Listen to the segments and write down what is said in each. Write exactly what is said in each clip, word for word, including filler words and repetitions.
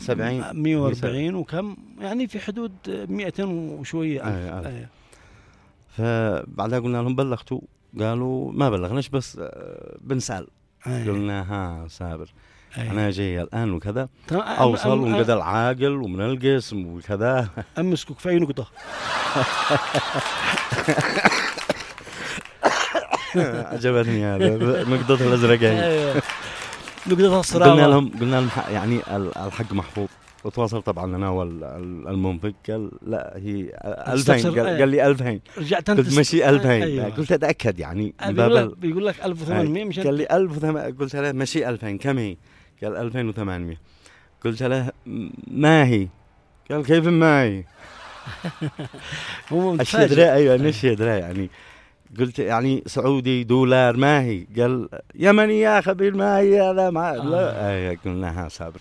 سبعين مية وأربعين وكم يعني في حدود مئتين وشوية ألف. أي أي. فبعدها قلنا لهم بلغتوا؟ قالوا ما بلغناش بس بنسأل. أي. قلنا ها سابر أي. أنا جاي الآن وكذا أوصل ونقدر العاقل ومن القسم وكذا أمسكك في أي نقطة. عجبتني هذا نقطة الأزرقين. نقطة الصراحة. قلنا لهم قلنا لهم يعني الحق محفوظ. وتواصل طبعا أنا والمنفق قال لا هي ألفين. قال, قال لي ألفين. رجعت قلت مشي ألفين. أيوة. قلت أتأكد يعني بيقول لك بيقول لك ألف وثمانمية مش قال لي ألف وثمانمية. قلت له مشي ألفين كم هي؟ قال ألفين وثمانمية. قلت له ما هي؟ قال كيف ما هي؟ هو أشي أدري. أيوة نشي أدري يعني. قلت يعني سعودي دولار ما هي؟ قال يمني يا خبير ما هي هذا ما آه. لا أيوة قلنا ها سابر.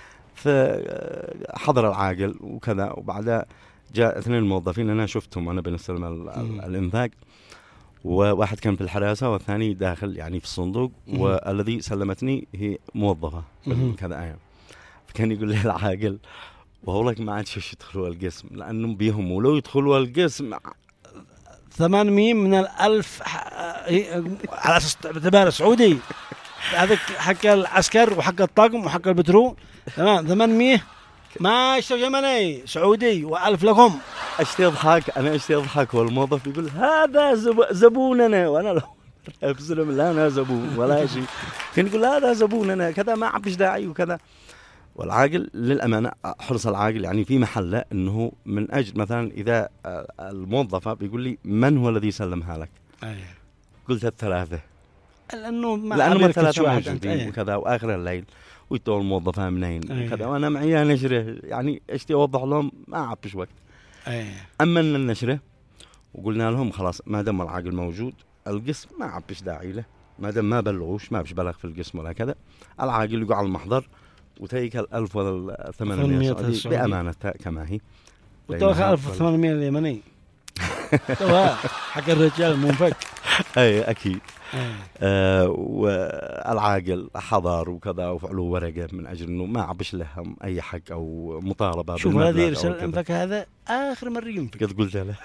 فحضر العاقل وكذا وبعدها جاء اثنين موظفين أنا شفتهم أنا بنستلم الإنفاق وواحد كان في الحراسة والثاني داخل يعني في الصندوق والذي سلمتني هي موظفة كذا أيام. فكان يقول لي العاقل والله ما عادش يدخلوا القسم لأنهم بيهم ولو يدخلوا القسم ثمانمية من الألف على أساس اعتبار سعودي هذاك حق العسكر وحق الطاقم وحق البترول تمام ثمانمية ما اشتري يمني سعودي وألف لكم. اشتي اضحك انا اشتي اضحك والموظف يقول هذا زب... زبوننا وانا لا ابسلم لا انا زبون ولا شيء. كان يقول هذا زبوننا كذا ما عبش داعي وكذا. والعاقل للامانه حرص العاقل يعني في محله انه من اجل مثلا اذا الموظفه بيقول لي من هو الذي سلمها لك؟ أيه. قلت الثلاثه لانه ما لانه الثلاثه موجودين وكذا واخر الليل ويتوا الموظفة منين أيه. وكذا وانا معي نشره يعني اشتي اوضح لهم ما عبش وقت. أيه. امنا النشره وقلنا لهم خلاص ما دام العاقل موجود القسم ما عبش داعي له ما دام ما بلغوش ما بش بلغ في القسم ولا كذا. العاقل يقع على المحضر وتيك الألف والثمانمية سعودي بأمانة كما هي. وتوخى ألف وثمانمية اليمني. توها حق الرجال منفك. أي أكيد. آه والعاقل حضر وكذا وفعلوا ورقة من أجل إنه ما عبش لهم أي حق أو مطالبة. شوف هذه يرسل الأنفك هذا آخر مرة ينفك. قد قلت له.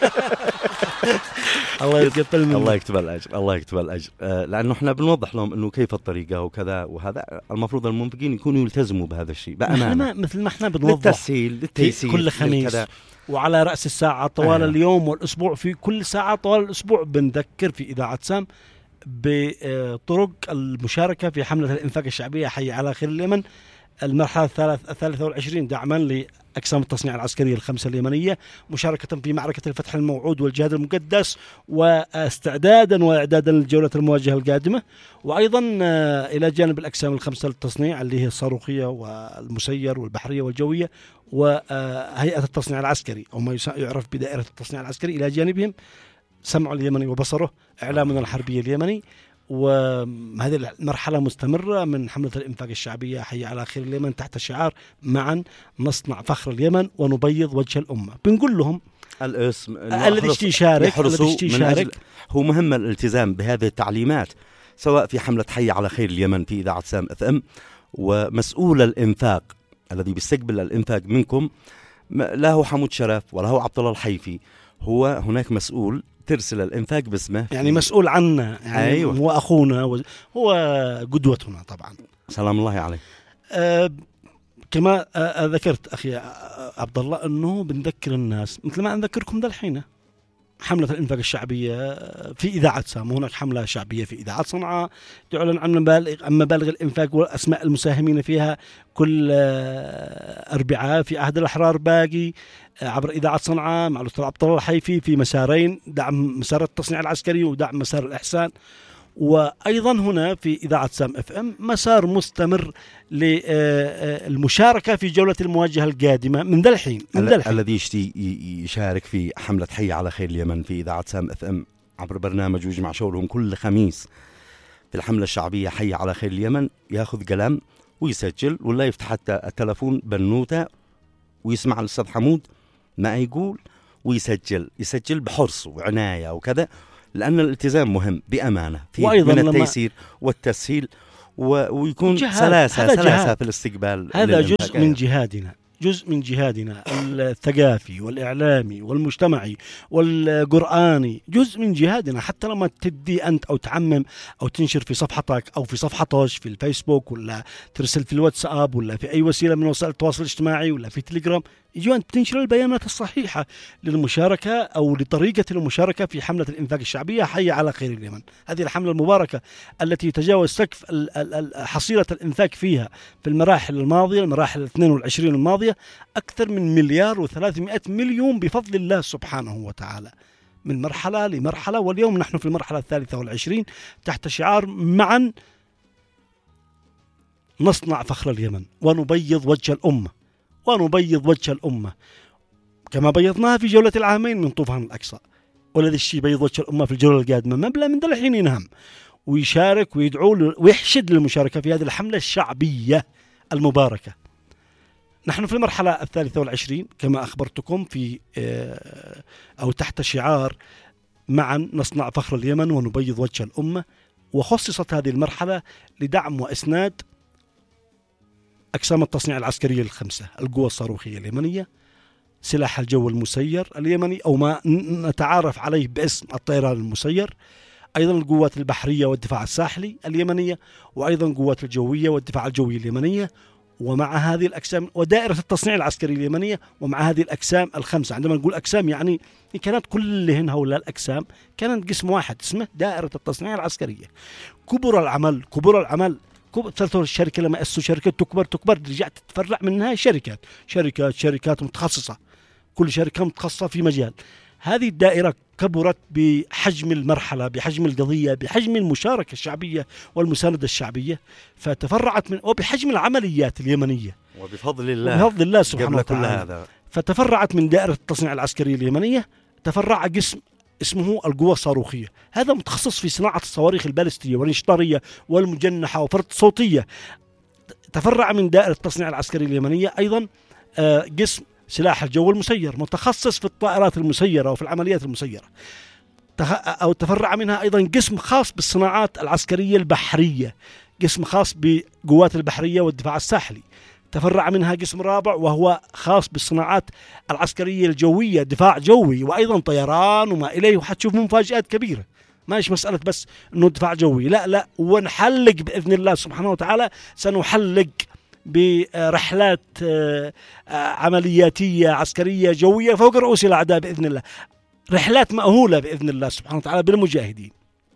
الله يكتب منه. الله يكتب الأجر الله يكتب الأجر آه لأنه إحنا بنوضح لهم إنه كيف الطريقة وكذا وهذا المفروض المنفقين يكونوا يلتزموا بهذا الشيء بأمانة. مثل ما إحنا بنوضح. للتسهيل للتيسير كل خميس وعلى رأس الساعة طوال آه. اليوم والأسبوع في كل ساعة طوال الأسبوع بنذكر في إذاعة سام بطرق المشاركة في حملة الإنفاق الشعبية حي على خير اليمن المرحلة الثالث الثالثة والعشرين دعما لأقسام التصنيع العسكرية الخمسة اليمنية مشاركة في معركة الفتح الموعود والجهاد المقدس واستعدادا وإعدادا للجولة المواجهة القادمة. وأيضا إلى جانب الأقسام الخمسة للتصنيع اللي هي الصاروخية والمسير والبحرية والجوية وهيئة التصنيع العسكري أو ما يعرف بدائرة التصنيع العسكري إلى جانبهم سمع اليمني وبصره إعلامنا الحربي اليمني. وهذه المرحلة مستمرة من حملة الإنفاق الشعبية حي على خير اليمن تحت شعار معا نصنع فخر اليمن ونبيض وجه الأمة. بنقول لهم الاسم الذي يشارك الذي يشارك هو مهم الالتزام بهذه التعليمات سواء في حملة حي على خير اليمن في إذاعة سام اف ام. ومسؤول الإنفاق الذي بيستقبل الإنفاق منكم لا هو حمود شرف ولا هو عبد الله الحيفي هو هناك مسؤول ترسل الإنفاق باسمه يعني مسؤول عنا يعني أيوة. هو أخونا هو قدوتنا طبعا سلام الله عليه. أه كما أه ذكرت أخي عبد الله أنه بنذكر الناس مثل ما نذكركم ذا الحين حملة الإنفاق الشعبية في إذاعة سام. هناك حملة شعبية في إذاعة صنعاء تعلن عن مبالغ عن مبالغ الإنفاق وأسماء المساهمين فيها كل أربعاء في عهد الأحرار باقي عبر إذاعة صنعاء مع الأستاذ عبد الله الحيفي في مسارين دعم مسار التصنيع العسكري ودعم مسار الإحسان. وأيضا هنا في إذاعة سام اف ام مسار مستمر للمشاركة في جولة المواجهة القادمة من ذا الحين الذي يشتي يشارك في حملة حي على خير اليمن في إذاعة سام اف ام عبر برنامج ويجمع شغلهم كل خميس في الحملة الشعبية حي على خير اليمن ياخذ قلم ويسجل ولا يفتح حتى التلفون بنوتة ويسمع الأستاذ حمود ما يقول ويسجل يسجل بحرص وعناية وكذا لأن الالتزام مهم بأمانة في من التيسير والتسهيل ويكون سلاسة سلاسة في الاستقبال. هذا جزء من جهادنا، جزء من جهادنا الثقافي والإعلامي والمجتمعي والقرآني، جزء من جهادنا. حتى لما تدي أنت أو تعمم أو تنشر في صفحتك أو في صفحتك في الفيسبوك ولا ترسل في الواتساب ولا في أي وسيلة من وسائل التواصل الاجتماعي ولا في تليجرام، يجوا أنت بتنشر البيانات الصحيحة للمشاركة أو لطريقة المشاركة في حملة الإنفاق الشعبية حي على خير اليمن. هذه الحملة المباركة التي تجاوز سقف حصيلة الإنفاق فيها في المراحل الماضية، المراحل الاثنين والعشرين الماضية، أكثر من مليار وثلاثمائة مليون بفضل الله سبحانه وتعالى، من مرحلة لمرحلة. واليوم نحن في المرحلة الثالثة والعشرين تحت شعار معا نصنع فخر اليمن ونبيض وجه الأمة، ونبيض وجه الأمة كما بيضناها في جولة العامين من طوفان الأقصى. والذي الشيء بيض وجه الأمة في الجولة القادمة مبلغ من ذا الحين ينهم ويشارك ويدعو ويحشد للمشاركة في هذه الحملة الشعبية المباركة. نحن في المرحلة الثالثة والعشرين كما أخبرتكم في أو تحت شعار معا نصنع فخر اليمن ونبيض وجه الأمة. وخصصت هذه المرحلة لدعم وإسناد أقسام التصنيع العسكرية الخمسة: القوى الصاروخية اليمنية، سلاح الجو المسير اليمني أو ما نتعارف عليه باسم الطيران المسير، أيضا القوات البحرية والدفاع الساحلي اليمنية، وأيضا قوات الجوية والدفاع الجوي اليمنية. ومع هذه الأقسام ودائرة التصنيع العسكري اليمنية، ومع هذه الأقسام الخمسة. عندما نقول أقسام يعني كانت كلهن هؤلاء الأقسام كانت قسم واحد اسمه دائرة التصنيع العسكرية. كبر العمل كبر العمل كبر الشركة لما أسسوا شركة تكبر تكبر رجعت تتفرع منها شركات شركات شركات متخصصة، كل شركة متخصصة في مجال. هذه الدائرة كبرت بحجم المرحلة، بحجم القضية، بحجم المشاركة الشعبية والمساندة الشعبية، فتفرعت من وبحجم العمليات اليمنية وبفضل الله وبفضل الله سبحانه وتعالى. فتفرعت من دائرة التصنيع العسكري اليمنية تفرع قسم اسمه القوى الصاروخية، هذا متخصص في صناعة الصواريخ البالستية والانشطارية والمجنحة وفرد صوتية. تفرع من دائرة التصنيع العسكري اليمنية أيضا قسم سلاح الجو المسير متخصص في الطائرات المسيرة وفي العمليات المسيرة. أو تفرع منها أيضا قسم خاص بالصناعات العسكرية البحرية، قسم خاص بقوات البحرية والدفاع الساحلي. تفرع منها قسم رابع وهو خاص بالصناعات العسكرية الجوية، دفاع جوي وأيضا طيران وما إليه. وحتشوف مفاجآت كبيرة، ماش مسألة بس أنه دفاع جوي، لا لا، ونحلق بإذن الله سبحانه وتعالى، سنحلق برحلات عملياتية عسكرية جوية فوق رؤوس الأعداء بإذن الله، رحلات مأهولة بإذن الله سبحانه وتعالى بالمجاهدين.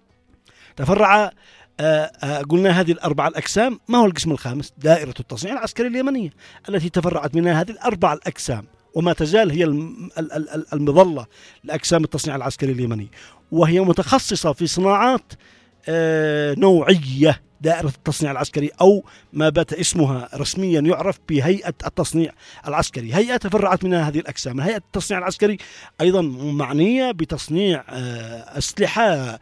تفرع قلنا هذه الأربع الأقسام. ما هو القسم الخامس؟ دائرة التصنيع العسكري اليمنية التي تفرعت منها هذه الأربع الأقسام، وما تزال هي المظلة لأقسام التصنيع العسكري اليمني، وهي متخصصة في صناعات نوعية. دائرة التصنيع العسكري أو ما بات اسمها رسميا يعرف بهيئة التصنيع العسكري، هيئة تفرعت منها هذه الأقسام. هيئة التصنيع العسكري أيضا معنية بتصنيع أسلحة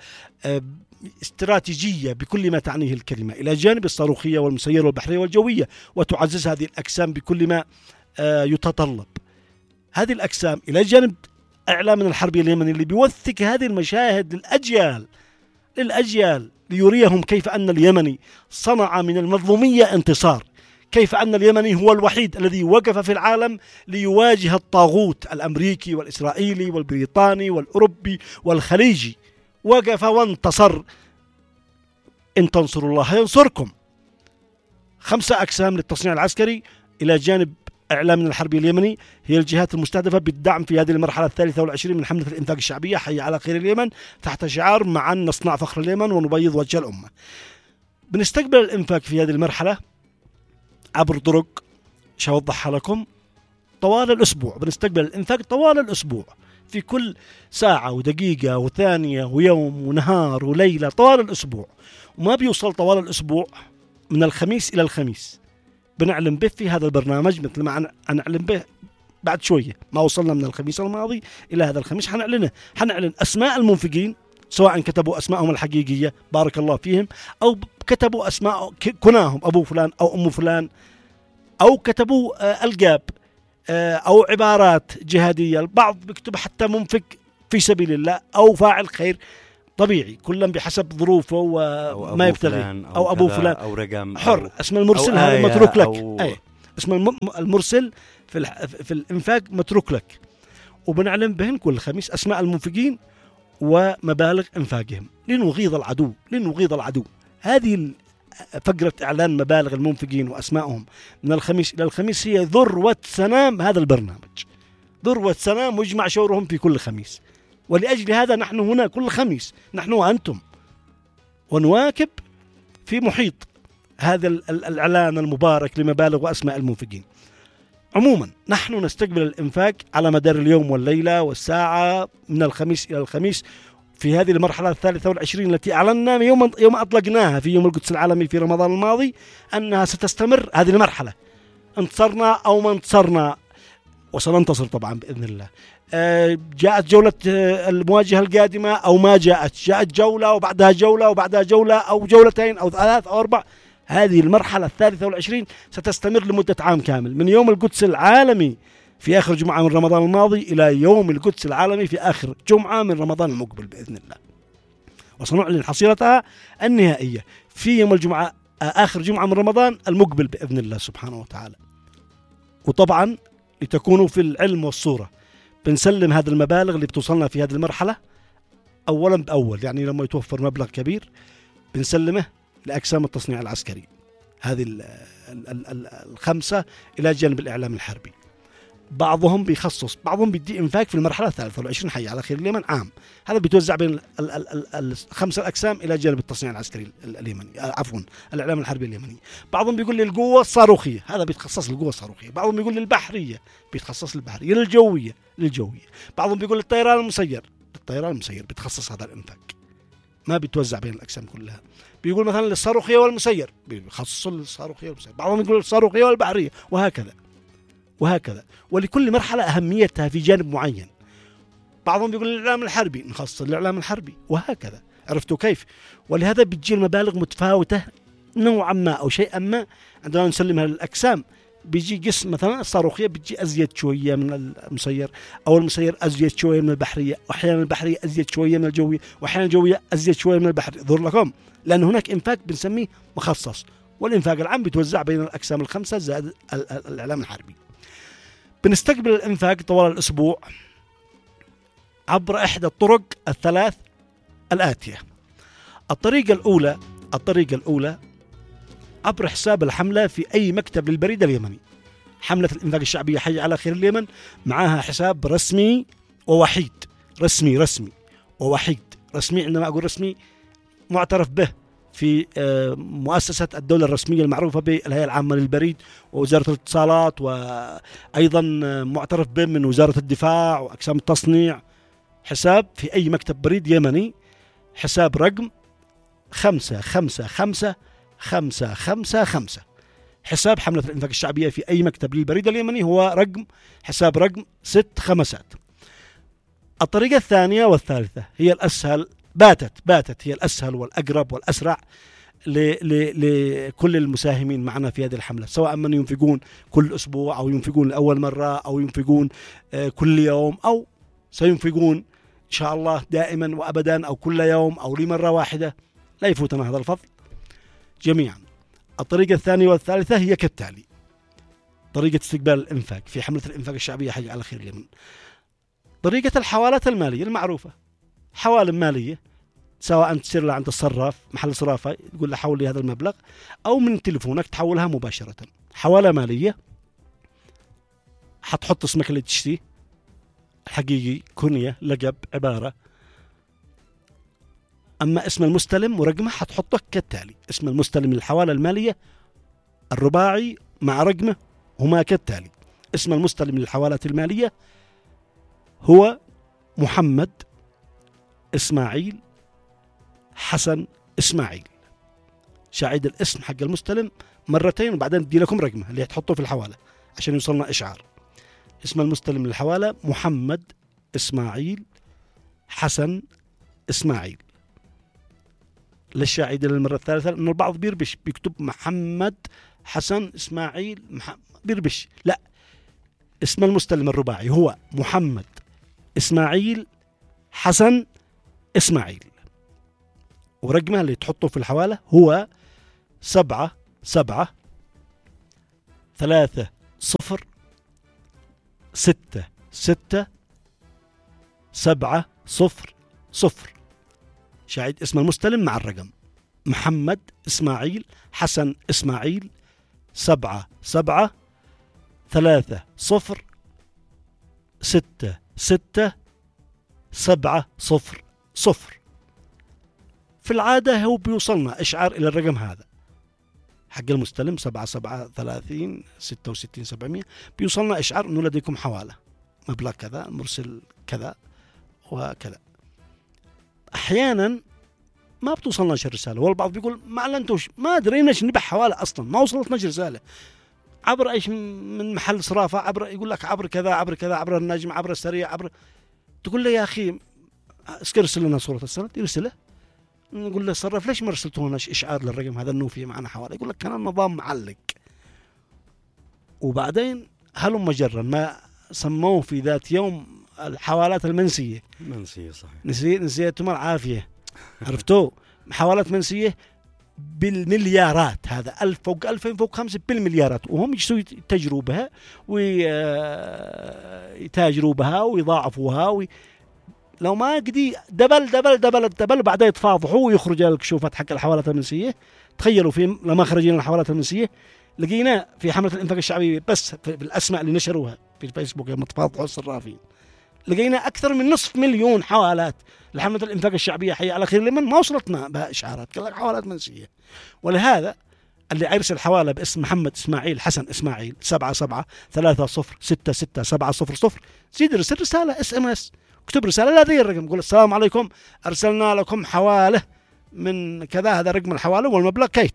استراتيجية بكل ما تعنيه الكلمة، إلى جانب الصاروخية والمسيرة والبحرية والجوية، وتعزز هذه الأقسام بكل ما يتطلب. هذه الأقسام إلى جانب إعلامنا الحربي اليمني اللي بيوثق هذه المشاهد للأجيال للأجيال ليريهم كيف أن اليمني صنع من المظلومية انتصار، كيف أن اليمني هو الوحيد الذي وقف في العالم ليواجه الطاغوت الأمريكي والإسرائيلي والبريطاني والأوروبي والخليجي، وقف وانتصر. إن تنصروا الله ينصركم. خمسة أقسام للتصنيع العسكري إلى جانب إعلامنا الحربي اليمني هي الجهات المستهدفة بالدعم في هذه المرحلة الثالثة والعشرين من حملة الإنفاق الشعبية حي على خير اليمن تحت شعار معا نصنع فخر اليمن ونبيض وجه الأمة. بنستقبل الإنفاق في هذه المرحلة عبر طرق سأوضحها لكم طوال الأسبوع. بنستقبل الإنفاق طوال الأسبوع في كل ساعة ودقيقة وثانية ويوم ونهار وليلة طوال الأسبوع، وما بيوصل طوال الأسبوع من الخميس إلى الخميس بنعلم به في هذا البرنامج، مثل ما نعلم به بعد شوية. ما وصلنا من الخميس الماضي إلى هذا الخميس حنعلنه حنعلن أسماء المنفقين، سواء كتبوا أسماءهم الحقيقية بارك الله فيهم، أو كتبوا أسماء كناهم أبو فلان أو أم فلان، أو كتبوا ألقاب أو عبارات جهادية. البعض بيكتب حتى منفق في سبيل الله أو فاعل خير. طبيعي كلا بحسب ظروفه وما يبتغي أو, أو أبو فلان أو رقم حر. أو اسم المرسل هذا آية متروك لك. أي اسم المرسل في, في الإنفاق متروك لك. وبنعلم بهن كل خميس أسماء المنفقين ومبالغ إنفاقهم لنغيظ العدو لنغيظ العدو. هذه فقرة إعلان مبالغ المنفقين وأسمائهم من الخميس إلى الخميس هي ذروة سنام هذا البرنامج، ذروة سنام ويجمع شورهم في كل خميس. ولأجل هذا نحن هنا كل خميس نحن وأنتم ونواكب في محيط هذا الإعلان المبارك لمبالغ وأسماء المنفقين. عموما نحن نستقبل الإنفاق على مدار اليوم والليلة والساعة من الخميس إلى الخميس في هذه المرحلة الثالثة والعشرين التي أعلنا يوم يوم أطلقناها في يوم القدس العالمي في رمضان الماضي أنها ستستمر هذه المرحلة، انتصرنا أو ما انتصرنا، وسننتصر طبعا بإذن الله. جاءت جولة المواجهة القادمة أو ما جاءت، جاءت جولة وبعدها جولة وبعدها جولة أو جولتين أو ثلاث أو أربع. هذه المرحلة الثالثة والعشرين ستستمر لمدة عام كامل من يوم القدس العالمي في آخر جمعة من رمضان الماضي إلى يوم القدس العالمي في آخر جمعة من رمضان المقبل بإذن الله. وسنعلن حصيلتها النهائية في يوم الجمعة آخر جمعة من رمضان المقبل بإذن الله سبحانه وتعالى. وطبعا لتكونوا في العلم والصورة بنسلم هذه المبالغ اللي بتوصلنا في هذه المرحلة أولا بأول، يعني لما يتوفر مبلغ كبير بنسلمه لأقسام التصنيع العسكري هذه ال ال ال الخمسة إلى جانب الإعلام الحربي. بعضهم بيخصص، بعضهم بيدي إنفاق في المرحلة الثالثة والعشرين حي على خير اليمن عام، هذا بيتوزع بين ال ال ال الخمسة الأقسام إلى جانب التصنيع العسكري اليمني، عفوا الإعلام الحربي اليمني. بعضهم بيقول لي القوة الصاروخية، هذا بيتخصص للقوة الصاروخية. بعضهم بيقول لي البحرية، بيتخصص للبحرية. للجوية، للجوية. بعضهم بيقول الطيران المسير، الطيران المسير بيتخصص هذا الإنفاق، ما بيتوزع بين الأقسام كلها. بيقول مثلا للصاروخية والمسير، بيخصص للصاروخية والمسير. بعضهم يقول الصاروخية والبحرية، وهكذا وهكذا. ولكل مرحلة أهميتها في جانب معين. بعضهم يقول الإعلام الحربي، نخصص الإعلام الحربي، وهكذا. عرفتوا كيف؟ ولهذا بتجي المبالغ متفاوتة نوعا ما أو شيئا ما عندما نسلمها للأقسام. بيجي قسم مثلا الصاروخية بتجي أزيد شوية من المسير، أو المسير أزيد شوية من البحرية، وأحيانا البحرية أزيد شوية من الجوية، وأحيانا الجوية أزيد شوية من البحر. ظهر لكم لأن هناك إنفاق بنسميه مخصص، والإنفاق العام بيتوزع بين الأقسام الخمسة زائد الإعلام الحربي. بنستقبل الإنفاق طوال الأسبوع عبر إحدى الطرق الثلاث الآتية. الطريقة الأولى الطريقة الأولى عبر حساب الحملة في أي مكتب للبريد اليمني. حملة الإنفاق الشعبية حي على خير اليمن معها حساب رسمي ووحيد، رسمي رسمي ووحيد. رسمي عندما أقول رسمي معترف به في مؤسسة الدولة الرسمية المعروفة بالهيئة العامة للبريد ووزارة الاتصالات، وأيضا معترف به من وزارة الدفاع وأقسام التصنيع. حساب في أي مكتب بريد يمني، حساب رقم خمسة خمسة خمسة خمسة خمسة خمسة. حساب حملة الإنفاق الشعبية في أي مكتب للبريد اليمني هو رقم حساب رقم ست خمسات. الطريقة الثانية والثالثة هي الأسهل، باتت باتت هي الأسهل والأقرب والأسرع لكل المساهمين معنا في هذه الحملة، سواء من ينفقون كل أسبوع أو ينفقون لأول مرة أو ينفقون كل يوم أو سينفقون إن شاء الله دائما وأبدا أو كل يوم أو لمرة واحدة. لا يفوتنا هذا الفضل جميعا. الطريقة الثانية والثالثة هي كالتالي: طريقة استقبال الإنفاق في حملة الإنفاق الشعبية حي على خير اليمن. طريقة الحوالات المالية المعروفة، حوالة مالية سواء تصير له عند الصراف محل صرافة يقول له حول لي هذا المبلغ، أو من تليفونك تحولها مباشرة. حوالة مالية حتحط اسمك اللي تشتريه الحقيقي، كنية، لقب، عبارة. أما اسم المستلم ورقمه حتحطه كالتالي: اسم المستلم للحوالة المالية الرباعي مع رقمه هما كالتالي: اسم المستلم للحوالة المالية هو محمد إسماعيل حسن إسماعيل. شاعد الاسم حق المستلم مرتين وبعدين بدي لكم رقمه اللي هتحطه في الحوالة عشان يوصلنا إشعار. اسم المستلم للحوالة محمد إسماعيل حسن إسماعيل. للشاعد للمرة الثالثة لأن البعض بيربش بيكتب محمد حسن إسماعيل محمد بيربش، لا، اسم المستلم الرباعي هو محمد إسماعيل حسن إسماعيل. ورقمه اللي تحطه في الحوالة هو سبعة سبعة ثلاثة صفر ستة ستة سبعة صفر صفر. شاهد اسم المستلم مع الرقم محمد إسماعيل حسن إسماعيل سبعة سبعة ثلاثة صفر ستة ستة سبعة صفر صفر. في العادة هو بيوصلنا إشعار إلى الرقم هذا حق المستلم سبعة سبعة ثلاثين ستة وستين سبعمية، بيوصلنا إشعار أنه لديكم حوالة مبلغ كذا مرسل كذا وكذا. أحيانا ما بتوصلناش الرسالة، والبعض بيقول ما أعلنتوش، ما دريناش نبيع حوالة أصلا، ما وصلتناش رسالة عبر إيش من محل صرافة، عبر يقول لك عبر كذا عبر كذا عبر النجم عبر السريع عبر. تقول له يا أخي اسكرسل لنا صورة السند، يرسله نقول له صرف ليش ما رسلتوناش إشعار للرقم هذا أنه في معنا حوالة؟ يقول لك كان النظام معلق. وبعدين هلم مجرا ما سموه في ذات يوم الحوالات المنسية. منسية صحيح. نسية نسيتم العافية. عرفتوا حوالات منسية بالمليارات، هذا ألف فوق ألفين فوق خمسة بالمليارات، وهم يجلسوا يتجروا بها ويتاجروا بها ويضاعفوها وي... لو ما قدي دبل دبل دبل دبل بعدها يتفاضحوا ويخرج الكشوفات حق الحوالات المنسية. تخيلوا في لما خرجنا الحوالات المنسية لقينا في حملة الإنفاق الشعبي بس في الأسماء اللي نشروها في الفيسبوك لما تفاضحوا الصرافين لقينا أكثر من نصف مليون حوالات لحملة الإنفاق الشعبية حي على خير لمن ما وصلتنا بها إشعارات قال لك حوالات منسية. ولهذا اللي يرسل حوالة باسم محمد إسماعيل حسن إسماعيل سبعة سبعة ثلاثة صفر ستة ستة سبعة صفر صفر زيد رسل رسالة اس ام اس، اكتب رسالة لهذه الرقم قول السلام عليكم أرسلنا لكم حوالة من كذا، هذا رقم الحوالة والمبلغ كيت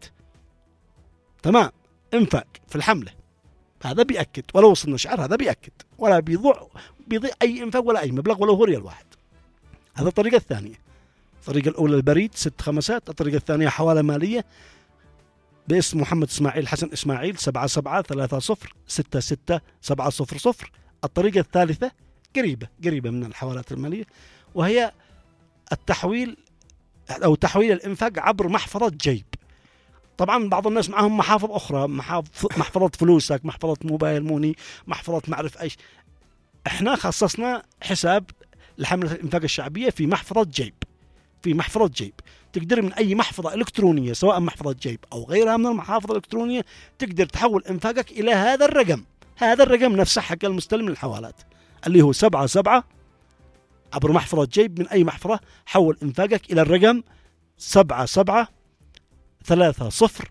تمام انفاق في الحملة. هذا بيأكد ولو وصلنا شعر، هذا بيأكد ولا بيضيع بيضيع أي انفاق ولا أي مبلغ ولو هو ريال واحد. هذا الطريقة الثانية. الطريقة الأولى البريد ست خمسات، الطريقة الثانية حوالة مالية باسم محمد إسماعيل حسن إسماعيل سبعة سبعة ثلاثة صفر ستة ستة سبعة صفر صفر. الطريقة الثالثة قريبة قريبة من الحوالات المالية، وهي التحويل أو تحويل الإنفاق عبر محفظة جيب. طبعا بعض الناس معهم محافظ أخرى، محفظة فلوسك، محفظة موبايل موني، محفظة معرف إيش. إحنا خصصنا حساب لحملة الإنفاق الشعبية في محفظة جيب، في محفظة جيب تقدر من أي محفظة إلكترونية سواء محفظة جيب أو غيرها من المحافظ الإلكترونية تقدر تحول إنفاقك إلى هذا الرقم، هذا الرقم نفسه حق المستلم الحوالات اللي هو سبعة سبعة عبر محفظة جيب من أي محفظة. حول إنفاقك إلى الرقم سبعة سبعة ثلاثة صفر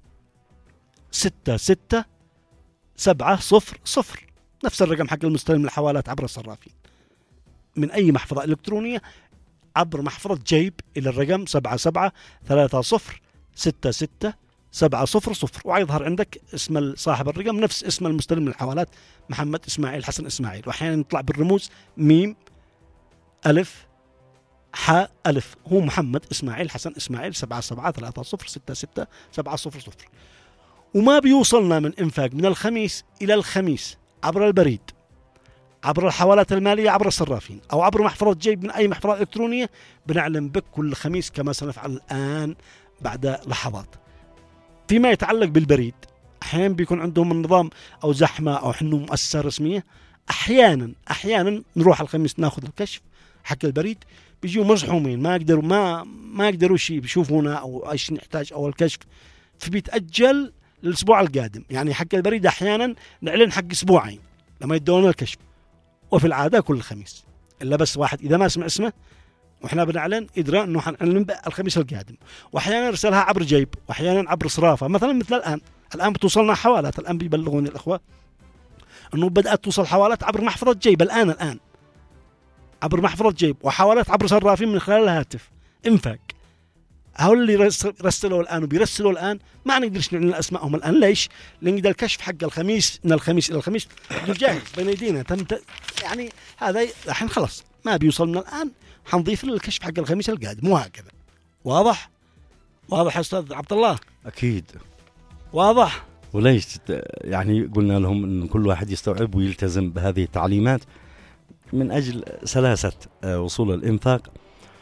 ستة ستة سبعة صفر صفر، نفس الرقم حق المستلم الحوالات عبر الصرافين من أي محفظة إلكترونية عبر محفظة جيب إلى الرقم سبعة سبعة ثلاثة صفر ستة ستة سبعة صفر صفر، ويظهر عندك اسم صاحب الرقم نفس اسم المستلم الحوالات محمد إسماعيل حسن إسماعيل، وأحيانا يطلع بالرموز ميم ألف حاء ألف، هو محمد إسماعيل حسن إسماعيل سبعة سبعة ثلاثة صفر ستة ستة سبعة صفر صفر. وما بيوصلنا من إنفاق من الخميس إلى الخميس عبر البريد عبر الحوالات المالية عبر الصرافين أو عبر محفظة جيب من أي محفظة إلكترونية، بنعلم بك كل خميس كما سنفعل الآن بعد لحظات. فيما يتعلق بالبريد أحيانا بيكون عندهم النظام أو زحمة أو حنو مؤسسة رسمية، أحيانا أحيانا نروح الخميس ناخذ الكشف حق البريد بيجوا مزحومين ما يقدروا ما ما يقدروا شيء بيشوفونا أو إيش نحتاج أو الكشف، فبيتأجل للأسبوع القادم. يعني حق البريد أحيانا نعلن حق أسبوعين لما يدونا الكشف، وفي العادة كل الخميس إلا بس واحد إذا ما سمع اسمه وإحنا بنعلن إدراء إنه حنعلن الخميس القادم. وأحيانا نرسلها عبر جيب وأحيانا عبر صرافة، مثلا مثل الآن الآن بتوصلنا حوالات، الآن بيبلغوني الأخوة إنه بدأت توصل حوالات عبر محفظة جيب الآن الآن عبر محفظة جيب وحوالات عبر صرافين من خلال الهاتف انفاق. هؤلاء اللي رسلوا الآن وبيرسلوا الآن ما نقدرش نعلن أسمائهم الآن. ليش؟ لأن ده الكشف حق الخميس من الخميس إلى الخميس جاهز بين يدينا تم يعني هذا الحين خلاص ما بيوصل من الآن، حنضيف للكشف حق الخميس القادم وهكذا. واضح؟ واضح يا أستاذ عبد الله؟ أكيد واضح. وليش يعني قلنا لهم أن كل واحد يستوعب ويلتزم بهذه التعليمات من أجل سلاسة وصول الإنفاق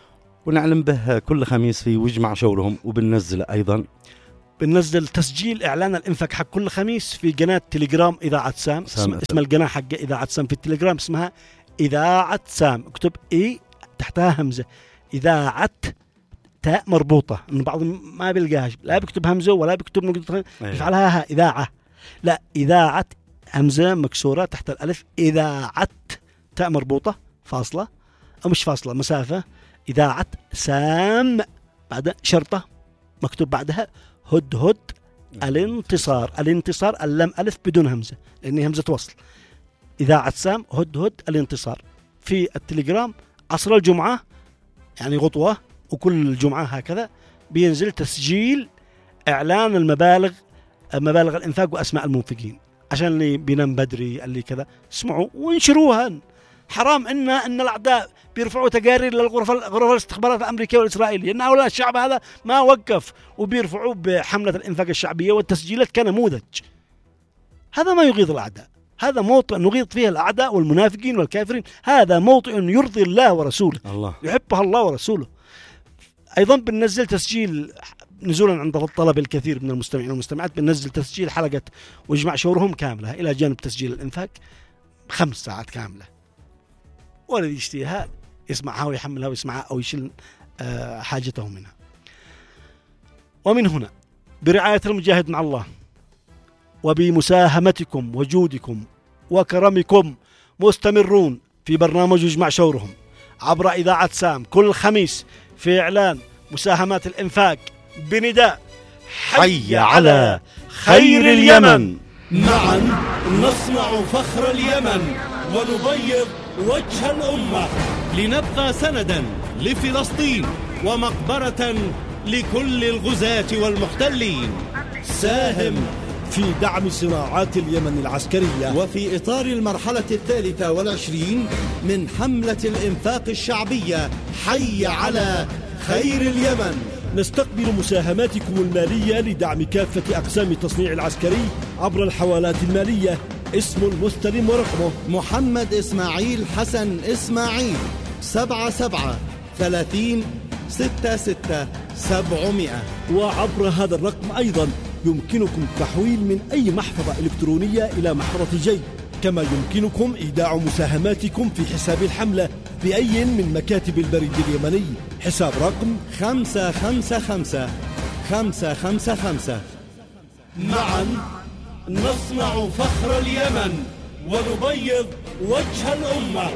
ونعلم به كل خميس في وجمع شورهم، وبننزله أيضا. بننزل تسجيل إعلان الإنفاق حق كل خميس في قناة تليجرام إذاعة سام. اسم, اسم القناة حق إذاعة سام في التليجرام اسمها إذاعة سام. اكتب إي تحتها همزة، إذاعة تاء مربوطة، إن بعض ما بيلقاهاش، لا بيكتب همزة ولا بيكتب نقطة، يفعلها ها إذاعة، لا إذاعة همزة مكسورة تحت الألف، إذاعة تاء مربوطة فاصلة أو مش فاصلة مسافة، إذاعة سام بعد شرطة مكتوب بعدها هد هد الانتصار. الانتصار اللام ألف بدون همزة لأنها همزة وصل. إذاعة سام هد هد الانتصار في التليجرام عصر الجمعة، يعني غطوة، وكل جمعة هكذا بينزل تسجيل إعلان المبالغ، مبالغ الإنفاق وأسماء المنفقين، عشان اللي بينام بدري اللي كذا اسمعوا وانشروها. حرام إن إن الأعداء بيرفعوا تقارير للغرف غرف الاستخبارات الأمريكية والإسرائيلية إن هؤلاء الشعب هذا ما وقف، وبيرفعوا بحملة الإنفاق الشعبية والتسجيلات كنموذج. هذا ما يغيظ الأعداء، هذا موطئ نغيظ فيه الأعداء والمنافقين والكافرين، هذا موطئ يرضي الله ورسوله، الله يحبها الله ورسوله. أيضا بننزل تسجيل نزولا عند الطلب الكثير من المستمعين والمستمعات، بننزل تسجيل حلقة وجمع شورهم كاملة إلى جانب تسجيل الإنفاق خمس ساعات كاملة، والذي يشتيها يسمعها ويحملها ويسمعها أو يشيل حاجته منها. ومن هنا برعاية المجاهد مع الله وبمساهمتكم وجودكم وكرمكم مستمرون في برنامج وجمع شورهم عبر إذاعة سام كل خميس في إعلان مساهمات الإنفاق بنداء حي على خير اليمن. معا نصنع فخر اليمن ونبيض وجه الأمة، لنبقى سندا لفلسطين ومقبرة لكل الغزاة والمحتلين. ساهم في دعم صناعات اليمن العسكرية، وفي إطار المرحلة الثالثة والعشرين من حملة الإنفاق الشعبية حي على خير اليمن. نستقبل مساهماتكم المالية لدعم كافة أقسام التصنيع العسكري عبر الحوالات المالية. اسم المستلم ورقمه محمد إسماعيل حسن إسماعيل، سبعة سبعة ثلاثين ستة ستة سبعمائة. وعبر هذا الرقم أيضا يمكنكم التحويل من أي محفظة إلكترونية إلى محفظة جيب، كما يمكنكم إيداع مساهماتكم في حساب الحملة بأي من مكاتب البريد اليمني. حساب رقم خمسة خمسة خمسة خمسة خمسة خمسة. معا نصنع فخر اليمن ونبيض وجه الأمة.